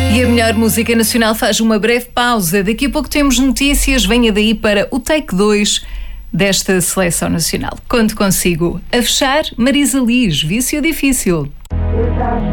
E a melhor música nacional faz uma breve pausa. Daqui a pouco temos notícias. Venha daí para o Take 2 desta seleção nacional. Conto consigo. A fechar, Marisa Liz, Vício Difícil.